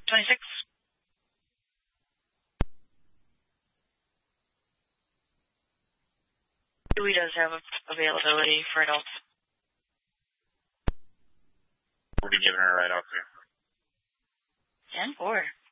26. Dewey does have availability for adults. We'll be giving her a ride out there. 10-4.